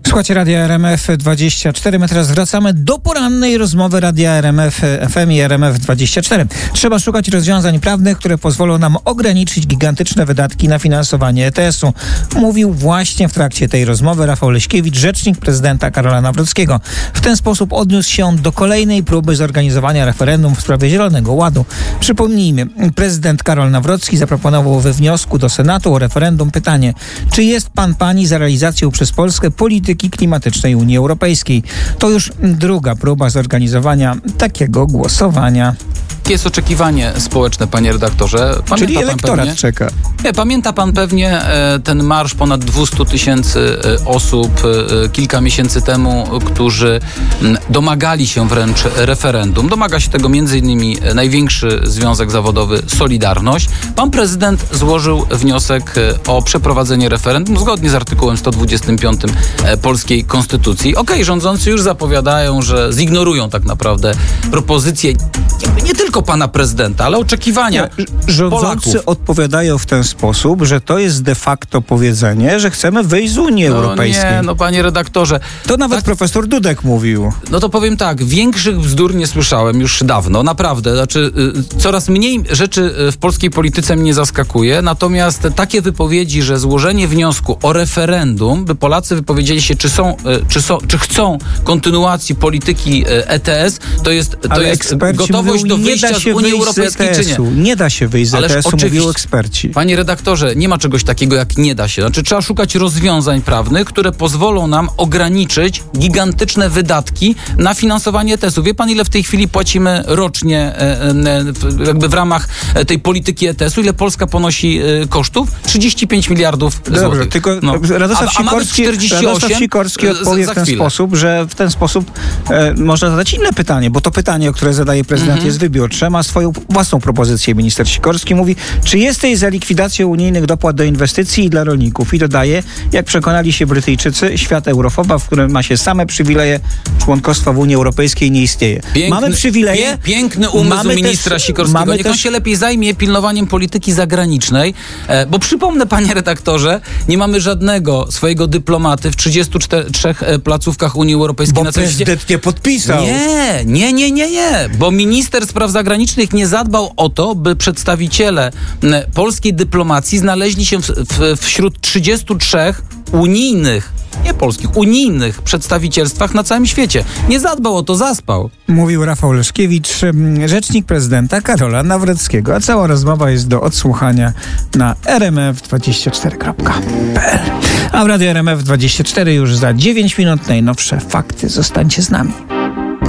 Słuchajcie Radia RMF24. My teraz wracamy do porannej rozmowy Radia RMF FM i RMF24. Trzeba szukać rozwiązań prawnych, które pozwolą nam ograniczyć gigantyczne wydatki na finansowanie ETS-u. Mówił właśnie w trakcie tej rozmowy Rafał Leśkiewicz, rzecznik prezydenta Karola Nawrockiego. W ten sposób odniósł się do kolejnej próby zorganizowania referendum w sprawie Zielonego Ładu. Przypomnijmy, prezydent Karol Nawrocki zaproponował we wniosku do Senatu o referendum pytanie: czy jest pani za realizacją przez Polskę polityki klimatycznej Unii Europejskiej? To już druga próba zorganizowania takiego głosowania. Jest oczekiwanie społeczne, panie redaktorze. Pamięta Czyli elektorat czeka. Nie, pamięta pan pewnie ten marsz ponad 200 000 osób kilka miesięcy temu, którzy domagali się wręcz referendum. Domaga się tego m.in. największy związek zawodowy Solidarność. Pan prezydent złożył wniosek o przeprowadzenie referendum zgodnie z artykułem 125 polskiej konstytucji. Rządzący już zapowiadają, że zignorują tak naprawdę propozycje nie tylko pana prezydenta, ale oczekiwania Rządzący Polaków. Odpowiadają w ten sposób, że to jest de facto powiedzenie, że chcemy wyjść z Unii Europejskiej. Nie, panie redaktorze. To nawet profesor Dudek mówił. No to powiem tak, większych bzdur nie słyszałem już dawno, naprawdę. Znaczy, coraz mniej rzeczy w polskiej polityce mnie zaskakuje, natomiast takie wypowiedzi, że złożenie wniosku o referendum, by Polacy wypowiedzieli się, czy chcą kontynuacji polityki ETS, to jest gotowość do wyjścia z Unii Europejskiej, czy nie? Nie da się wyjść z ETS-u, mówią eksperci. Panie redaktorze, nie ma czegoś takiego jak nie da się. Znaczy, trzeba szukać rozwiązań prawnych, które pozwolą nam ograniczyć gigantyczne wydatki na finansowanie ETS-u. Wie pan, ile w tej chwili płacimy rocznie jakby w ramach tej polityki ETS-u? Ile Polska ponosi kosztów? 35 miliardów złotych. Dobrze, tylko Radosław Sikorski odpowie w ten sposób, że w ten sposób można zadać inne pytanie, bo to pytanie, które zadaje prezydent, jest wybiórcze, ma swoją własną propozycję. Minister Sikorski mówi, czy jesteś za likwidacją unijnych dopłat do inwestycji i dla rolników? I dodaje, jak przekonali się Brytyjczycy, świat eurofoba, w którym ma się same przywileje członkostwa w Unii Europejskiej, nie istnieje. Mamy przywileje. Piękny umysł ministra Sikorskiego. Niech on się lepiej zajmie pilnowaniem polityki zagranicznej, bo przypomnę, panie redaktorze, nie mamy żadnego swojego dyplomaty w 33 placówkach Unii Europejskiej. Bo prezydent nie podpisał. Nie, bo minister spraw zagranicznych nie zadbał o to, by przedstawiciele polskiej dyplomacji znaleźli się wśród 33 unijnych, nie polskich, unijnych przedstawicielstwach na całym świecie. Nie zadbał o to, zaspał. Mówił Rafał Leśkiewicz, rzecznik prezydenta Karola Nawrockiego. A cała rozmowa jest do odsłuchania na rmf24.pl. A w Radiu RMF24 już za 9 minut najnowsze fakty. Zostańcie z nami.